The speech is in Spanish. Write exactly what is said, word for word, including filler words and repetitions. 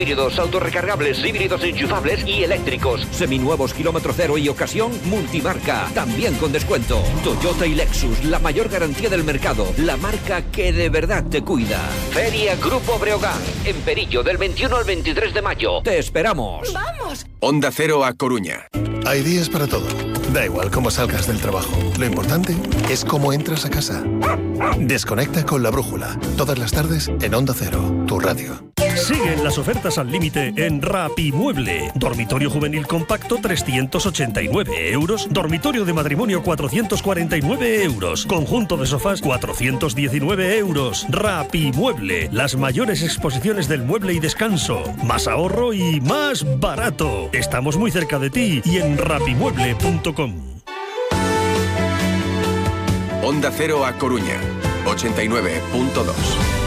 Híbridos autorrecargables, híbridos enchufables y eléctricos. Seminuevos kilómetro cero y ocasión multimarca. También con descuento. Toyota y Lexus, la mayor garantía del mercado. La marca que de verdad te cuida. Feria Grupo Breogán. En Perillo, del veintiuno al veintitrés de mayo. Te esperamos. ¡Vamos! Onda Cero a Coruña. Hay días para todo. Da igual cómo salgas del trabajo. Lo importante es cómo entras a casa. Desconecta con La Brújula. Todas las tardes en Onda Cero, tu radio. Siguen las ofertas al límite en Rapimueble. Dormitorio juvenil compacto trescientos ochenta y nueve euros. Dormitorio de matrimonio cuatrocientos cuarenta y nueve euros. Conjunto de sofás cuatrocientos diecinueve euros. Rapimueble. Las mayores exposiciones del mueble y descanso. Más ahorro y más barato. Estamos muy cerca de ti y en rapimueble punto com. Onda Cero a Coruña. ochenta y nueve punto dos.